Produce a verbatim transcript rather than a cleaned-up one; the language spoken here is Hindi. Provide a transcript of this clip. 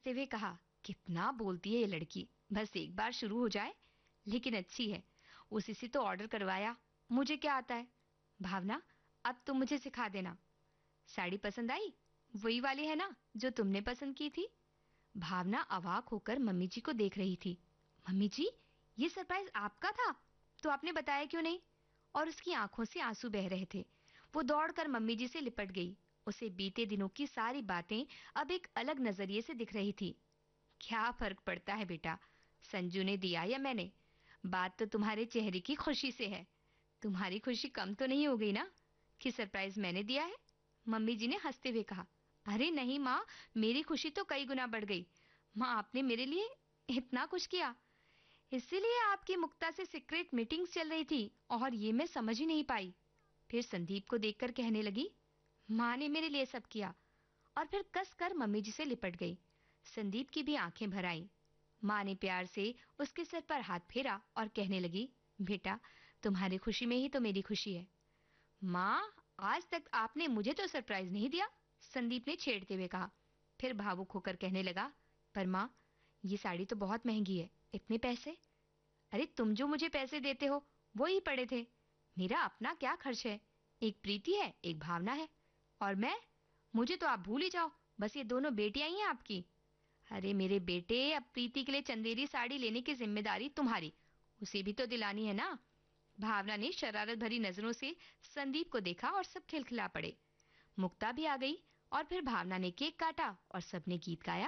हंसते हुए कहा, कितना बोलती है ये लड़की, बस एक बार शुरू हो जाए। लेकिन अच्छी है, उसी से तो ऑर्डर करवाया, मुझे क्या आता है। भावना, अब तुम मुझे सिखा देना। साड़ी पसंद आई? वही वाली है ना जो तुमने पसंद की थी? भावना अवाक होकर मम्मी जी को देख रही थी। मम्मी जी, ये सरप्राइज आपका था? तो आपने बताया क्यों नहीं? और उसकी आंखों से आंसू बह रहे थे। वो दौड़कर मम्मी जी से लिपट गई। उसे बीते दिनों की सारी बातें अब एक अलग नजरिए से दिख रही थी। क्या फर्क पड़ता है बेटा, संजू ने दिया या मैंने? बात तो तुम्हारे चेहरे की खुशी से है। तुम्हारी खुशी कम तो नहीं हो गई ना कि सरप्राइज मैंने दिया है? मम्मी जी ने हंसते हुए कहा। अरे नहीं माँ, मेरी खुशी तो कई गुना बढ़ गई। माँ, आपने मेरे लिए इतना कुछ किया। इसीलिए आपकी मुक्ता से सीक्रेट मीटिंग्स चल रही थी और ये मैं समझ ही नहीं पाई। फिर संदीप को देखकर कहने लगी, माँ ने मेरे लिए सब किया। और फिर कस कर मम्मी जी से लिपट गई। संदीप की भी आंखें भर आईं। माँ ने प्यार से उसके सर पर हाथ फेरा और कहने लगी, बेटा, तुम्हारी खुशी में ही तो मेरी खुशी है। माँ, आज तक आपने मुझे तो सरप्राइज नहीं दिया, संदीप ने छेड़ते हुए कहा। फिर भावुक होकर कहने लगा, पर माँ, ये साड़ी तो बहुत महंगी है, इतने पैसे? अरे तुम जो मुझे पैसे देते हो वो ही पड़े थे। मेरा अपना क्या खर्च है? एक प्रीति है, एक भावना है, और मैं? मुझे तो आप भूल ही जाओ, बस ये दोनों बेटियां ही हैं आपकी। अरे मेरे बेटे, अब प्रीति के लिए चंदेरी साड़ी लेने की जिम्मेदारी तुम्हारी, उसे भी तो दिलानी है ना। भावना ने शरारत भरी नजरों से संदीप को देखा और सब खिलखिला पड़े। मुक्ता भी आ गई और फिर भावना ने केक काटा और सबने गीत गाया।